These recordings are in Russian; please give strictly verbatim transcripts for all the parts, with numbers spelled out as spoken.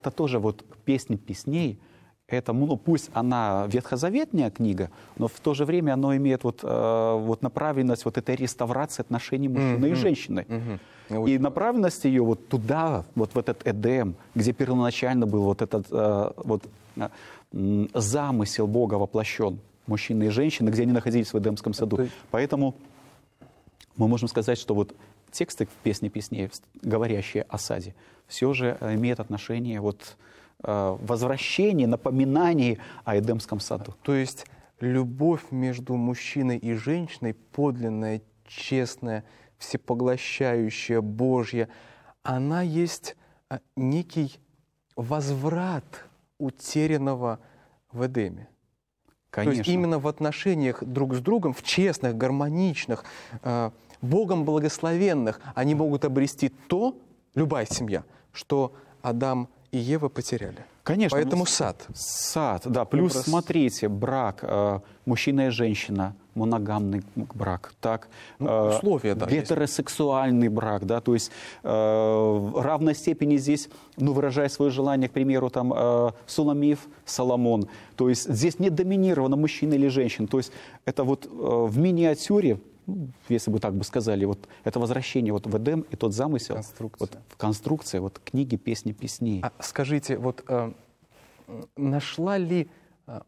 Это тоже вот «Песнь песней». Это, ну, пусть она ветхозаветная книга, но в то же время она имеет вот, э, вот направленность вот этой реставрации отношений мужчины mm-hmm. и женщины. Mm-hmm. И направленность ее вот туда, вот в этот Эдем, где первоначально был вот этот э, вот, э, замысел Бога воплощен, мужчины и женщины, где они находились в Эдемском саду. Okay. Поэтому мы можем сказать, что вот тексты в «Песне песней», говорящие о саде, все же имеют отношение вот возвращение, напоминание о Эдемском саду. То есть любовь между мужчиной и женщиной, подлинная, честная, всепоглощающая, Божья, она есть некий возврат утерянного в Эдеме. Конечно. То есть именно в отношениях друг с другом, в честных, гармоничных, Богом благословенных, они могут обрести то, любая семья, что Адам и Ева потеряли. Конечно. Поэтому сад. Сад, да. Плюс, Образ... смотрите, брак, э, мужчина и женщина, моногамный брак, так. Ну, условия, да. Гетеросексуальный есть. Брак, да, то есть э, в равной степени здесь, ну, выражая свое желание, к примеру, там, э, Суламиф, Соломон, то есть здесь не доминировано мужчина или женщина, то есть это вот э, в миниатюре, если бы так бы сказали, вот это возвращение вот в Эдем и тот замысел, конструкция. Вот, в конструкции, вот книги «Песни песней». А скажите, вот э, нашла ли э,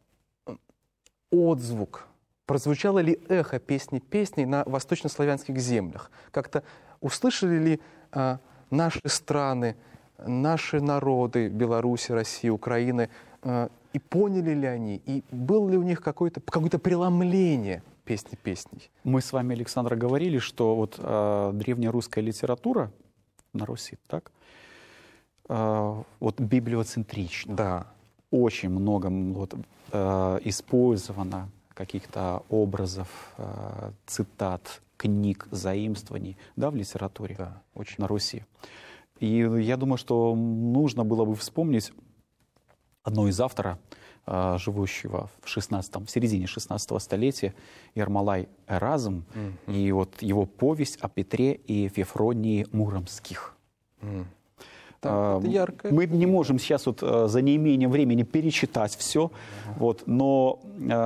отзвук, прозвучало ли эхо «Песни песней» на восточнославянских землях? Как-то услышали ли э, наши страны, наши народы, Беларусь, Россия, Украины, э, и поняли ли они, и было ли у них какое-то, какое-то преломление «Песни песней»? Мы с вами, Александра, говорили, что вот э, древнерусская литература на Руси, так, э, вот библиоцентрична. Да. Очень много вот, э, использовано каких-то образов, э, цитат, книг, заимствований, да, в литературе, да, очень. На Руси. И я думаю, что нужно было бы вспомнить одного из авторов, живущего в шестнадцатом, в середине шестнадцатого столетия, Ермолай Эразм, mm-hmm. и вот его повесть о Петре и Февронии Муромских. Mm. Да, это яркое. Мы не можем сейчас вот за неимением времени перечитать все, mm-hmm. вот, но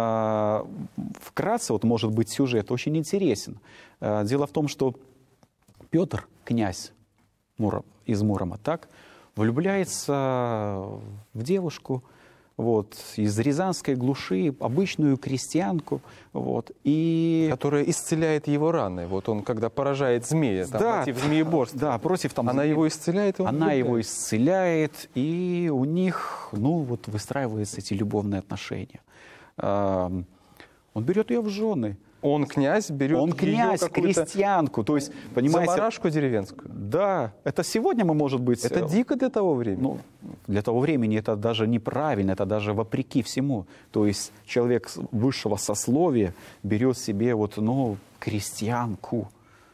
э, вкратце, вот, может быть, сюжет очень интересен. Дело в том, что Петр, князь Муром, из Мурома, так, влюбляется в девушку, вот, из рязанской глуши, обычную крестьянку, вот, и... Которая исцеляет его раны. Вот он, когда поражает змея, там, да, против змееборства. Да, против там... Она его исцеляет, и он Она влюбляет. его исцеляет, и у них, ну, вот, выстраиваются эти любовные отношения. Он берет ее в жены. Он, князь, берет Он, князь, крестьянку, то есть, понимаете... Заморашку деревенскую. Да, это сегодня мы, может быть... Это дико для того времени. Ну, для того времени это даже неправильно, это даже вопреки всему. То есть человек высшего сословия берет себе вот, ну, крестьянку.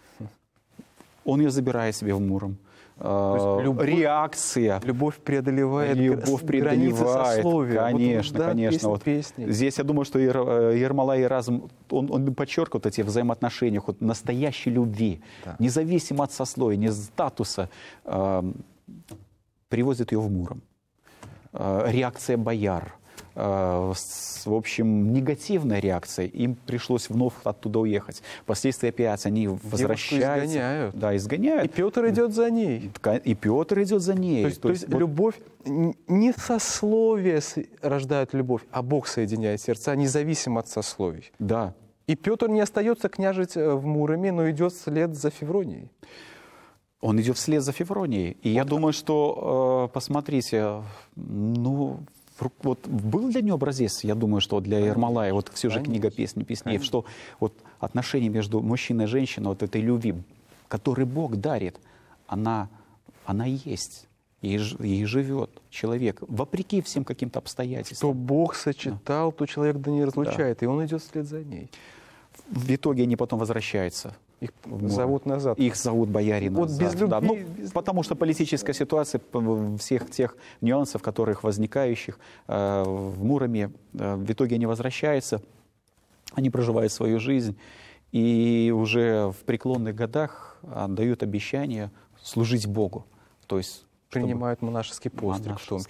Он ее забирает себе в Муром. Любовь, реакция. Любовь преодолевает, любовь преодолевает границы сословия. Конечно, вот, да, конечно. Песни, вот песни. Здесь я думаю, что Ермолай Эразм, он, он подчеркивает эти взаимоотношения вот, настоящей любви, да. Независимо от сословия, не статуса, э, привозит ее в Муром. Э, реакция бояр. Э, с, в общем, негативная реакция. Им пришлось вновь оттуда уехать. Впоследствии опять они возвращаются. Изгоняют. Да, изгоняют. И Петр идет за ней. И Петр идет за ней. То есть, то то есть, есть вот... любовь, не сословия рождают любовь, а Бог соединяет сердца, независимо от сословий. Да. И Петр не остается княжить в Муроме, но идет вслед за Февронией. Он идет вслед за Февронией. И вот. Я думаю, что, э, посмотрите, ну... Вот был для него образец, я думаю, что для Ермолая, вот все же книга «Песни песней», что вот отношения между мужчиной и женщиной, вот этой любви, которую Бог дарит, она, она есть, ей, ей живет человек, вопреки всем каким-то обстоятельствам. Что Бог сочетал, да. То человек да не разлучает, да. И он идет вслед за ней. В итоге они потом возвращаются. Их зовут назад. Их зовут бояре вот назад. Без любви, да. Ну, без... Потому что политическая ситуация, всех тех нюансов, которых возникающих э, в Муроме, э, в итоге они возвращаются, они проживают свою жизнь, и уже в преклонных годах дают обещание служить Богу. То есть, принимают монашеский постриг в том